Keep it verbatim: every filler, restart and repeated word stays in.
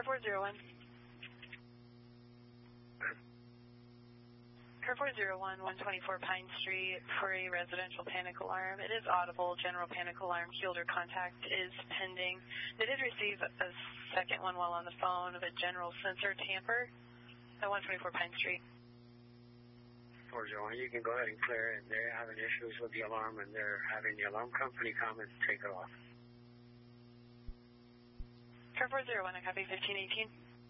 Car four zero one. Car four zero one, one twenty-four Pine Street for a residential panic alarm. It is audible. General panic alarm. Key-holder contact is pending. They did receive a second one while on the phone of a general sensor tamper at one twenty-four Pine Street. four zero one, you can go ahead and clear it. They're having issues with the alarm, and they're having the alarm company come and take it off. Car four zero one, I copy fifteen eighteen.